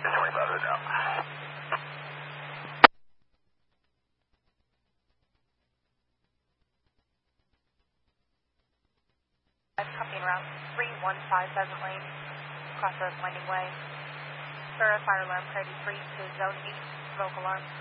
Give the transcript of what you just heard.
Don't worry about it now. Copying route 315 Pheasant Lane, across the Winding Way. Sir, fire alarm ready 3 to zone 8, smoke alarm.